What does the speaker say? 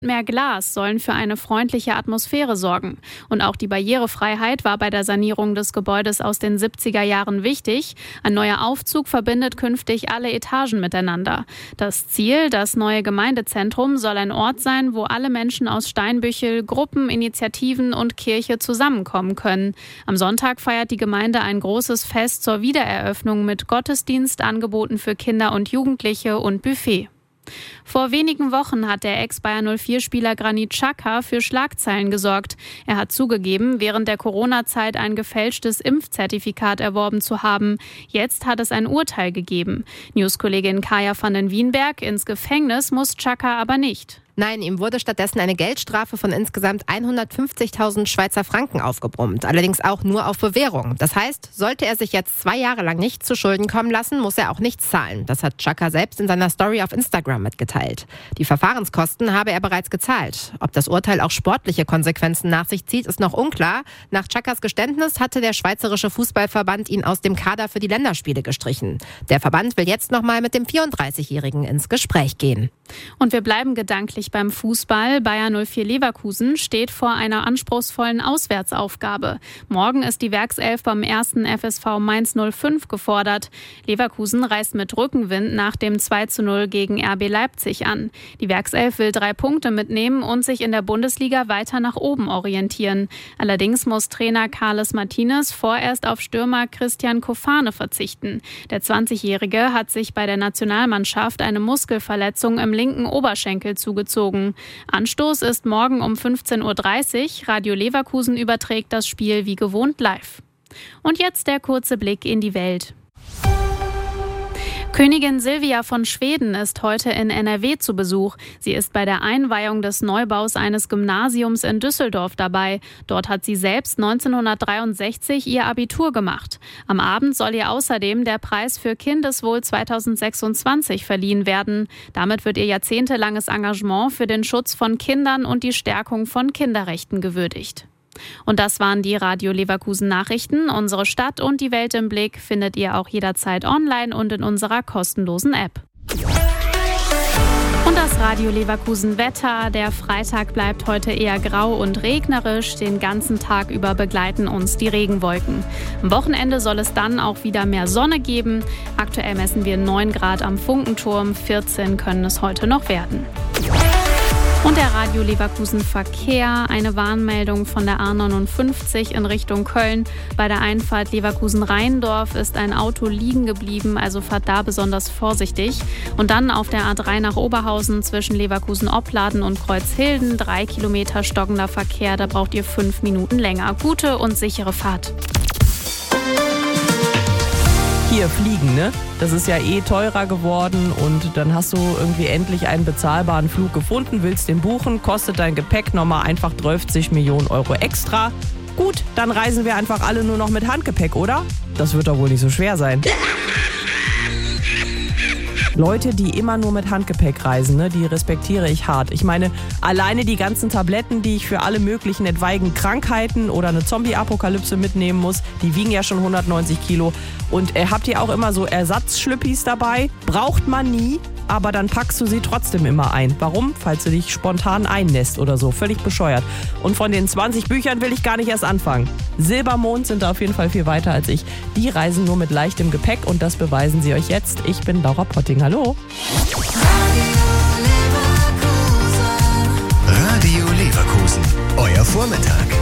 Mehr Glas sollen für eine freundliche Atmosphäre sorgen. Und auch die Barrierefreiheit war bei der Sanierung des Gebäudes aus den 70er Jahren wichtig. Ein neuer Aufzug verbindet künftig alle Etagen miteinander. Das Ziel, das neue Gemeindezentrum, soll ein Ort sein, wo alle Menschen aus Steinbüchel, Gruppen, Initiativen und Kirche zusammenkommen können. Am Sonntag feiert die Gemeinde ein großes Fest zur Wiedereröffnung mit Gottesdienst, Angeboten für Kinder und Jugendliche und Buffet. Vor wenigen Wochen hat der Ex-Bayer-04-Spieler Granit Xhaka für Schlagzeilen gesorgt. Er hat zugegeben, während der Corona-Zeit ein gefälschtes Impfzertifikat erworben zu haben. Jetzt hat es ein Urteil gegeben. Newskollegin Kaya van den Wienberg: ins Gefängnis muss Xhaka aber nicht. Nein, ihm wurde stattdessen eine Geldstrafe von insgesamt 150.000 Schweizer Franken aufgebrummt. Allerdings auch nur auf Bewährung. Das heißt, sollte er sich jetzt 2 Jahre lang nicht zu Schulden kommen lassen, muss er auch nichts zahlen. Das hat Xhaka selbst in seiner Story auf Instagram mitgeteilt. Die Verfahrenskosten habe er bereits gezahlt. Ob das Urteil auch sportliche Konsequenzen nach sich zieht, ist noch unklar. Nach Xhakas Geständnis hatte der Schweizerische Fußballverband ihn aus dem Kader für die Länderspiele gestrichen. Der Verband will jetzt nochmal mit dem 34-Jährigen ins Gespräch gehen. Und wir bleiben gedanklich beim Fußball. Bayer 04 Leverkusen steht vor einer anspruchsvollen Auswärtsaufgabe. Morgen ist die Werkself beim 1. FSV Mainz 05 gefordert. Leverkusen reist mit Rückenwind nach dem 2:0 gegen RB Leipzig an. Die Werkself will 3 Punkte mitnehmen und sich in der Bundesliga weiter nach oben orientieren. Allerdings muss Trainer Carles Martinez vorerst auf Stürmer Christian Kofane verzichten. Der 20-Jährige hat sich bei der Nationalmannschaft eine Muskelverletzung im linken Oberschenkel zugezogen. Anstoß ist morgen um 15:30 Uhr. Radio Leverkusen überträgt das Spiel wie gewohnt live. Und jetzt der kurze Blick in die Welt. Königin Silvia von Schweden ist heute in NRW zu Besuch. Sie ist bei der Einweihung des Neubaus eines Gymnasiums in Düsseldorf dabei. Dort hat sie selbst 1963 ihr Abitur gemacht. Am Abend soll ihr außerdem der Preis für Kindeswohl 2026 verliehen werden. Damit wird ihr jahrzehntelanges Engagement für den Schutz von Kindern und die Stärkung von Kinderrechten gewürdigt. Und das waren die Radio Leverkusen Nachrichten. Unsere Stadt und die Welt im Blick findet ihr auch jederzeit online und in unserer kostenlosen App. Und das Radio Leverkusen Wetter. Der Freitag bleibt heute eher grau und regnerisch. Den ganzen Tag über begleiten uns die Regenwolken. Am Wochenende soll es dann auch wieder mehr Sonne geben. Aktuell messen wir 9 Grad am Funkenturm. 14 können es heute noch werden. Und der Radio Leverkusen Verkehr, eine Warnmeldung von der A59 in Richtung Köln. Bei der Einfahrt Leverkusen-Rheindorf ist ein Auto liegen geblieben, also fahrt da besonders vorsichtig. Und dann auf der A3 nach Oberhausen zwischen Leverkusen-Opladen und Kreuzhilden, 3 Kilometer stockender Verkehr, da braucht ihr 5 Minuten länger. Gute und sichere Fahrt. Hier fliegen, ne? Das ist ja teurer geworden und dann hast du irgendwie endlich einen bezahlbaren Flug gefunden, willst den buchen, kostet dein Gepäck nochmal einfach 30 Millionen Euro extra. Gut, dann reisen wir einfach alle nur noch mit Handgepäck, oder? Das wird doch wohl nicht so schwer sein. Leute, die immer nur mit Handgepäck reisen, ne, die respektiere ich hart. Ich meine, alleine die ganzen Tabletten, die ich für alle möglichen etwaigen Krankheiten oder eine Zombie-Apokalypse mitnehmen muss, die wiegen ja schon 190 Kilo. Und habt ihr auch immer so Ersatzschlüppis dabei? Braucht man nie, aber dann packst du sie trotzdem immer ein. Warum? Falls du dich spontan einnässt oder so. Völlig bescheuert. Und von den 20 Büchern will ich gar nicht erst anfangen. Silbermond sind da auf jeden Fall viel weiter als ich. Die reisen nur mit leichtem Gepäck und das beweisen sie euch jetzt. Ich bin Laura Potting. Hallo. Radio Leverkusen. Euer Vormittag.